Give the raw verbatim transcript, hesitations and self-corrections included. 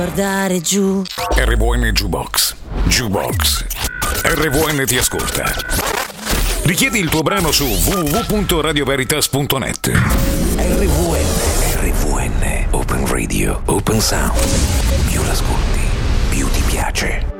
Guardare giù. R V N Jukebox. Jukebox. R V N ti ascolta. Richiedi il tuo brano su w w w punto radio veritas punto net. R V N. R V N. Open Radio. Open Sound. Più l'ascolti, più ti piace.